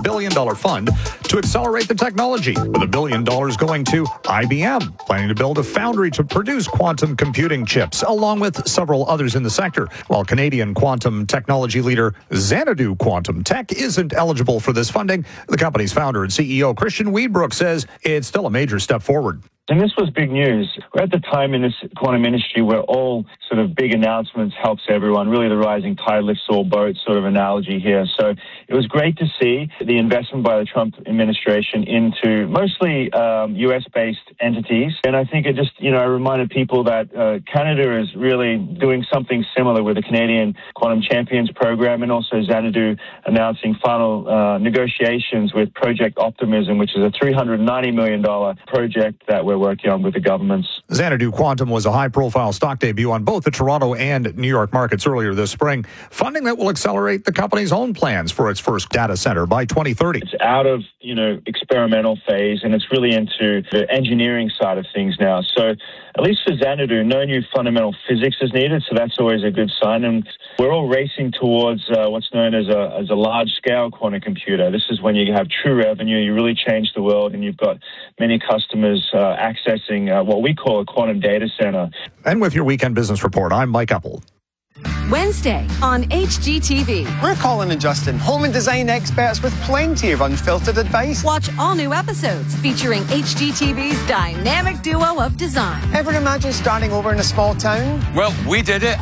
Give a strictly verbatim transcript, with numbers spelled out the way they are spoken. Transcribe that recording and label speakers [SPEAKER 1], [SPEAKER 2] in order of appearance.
[SPEAKER 1] billion dollars fund to accelerate the technology, with a billion dollars going to I B M, planning to build a foundry to produce quantum computing chips, along with several others in the sector, while Canadian quantum technology leader Xanadu Quantum Tech isn't eligible for this funding. The company's founder and C E O, Christian Weedbrook, says it's still a major step forward.
[SPEAKER 2] And this was big news. We're at the time in this quantum industry where all sort of big announcements helps everyone. Really, the rising tide lifts all boats sort of analogy here. So it was great to see the investment by the Trump administration into mostly um, U S-based entities. And I think it just, you know, I reminded people that uh, Canada is really doing something similar with the Canadian Quantum Champions program, and also Xanadu announcing final uh, negotiations with Project Optimism, which is a three hundred ninety million dollars project that we're working on with the governments.
[SPEAKER 1] Xanadu Quantum was a high-profile stock debut on both the Toronto and New York markets earlier this spring, funding that will accelerate the company's own plans for its first data center by twenty thirty.
[SPEAKER 2] It's out of, you know, experimental phase, and it's really into the engineering side of things now. So at least for Xanadu, no new fundamental physics is needed, so that's always a good sign. And we're all racing towards uh, what's known as a, as a large-scale quantum computer. This is when you have true revenue, you really change the world, and you've got many customers uh, accessing uh, what we call a quantum data center.
[SPEAKER 1] And with your Weekend Business Report, I'm Mike Epple.
[SPEAKER 3] Wednesday on H G T V.
[SPEAKER 4] We're Colin and Justin, home and design experts with plenty of unfiltered advice.
[SPEAKER 3] Watch all new episodes featuring H G T V's dynamic duo of design.
[SPEAKER 4] Ever imagine starting over in a small town?
[SPEAKER 5] Well, we did it.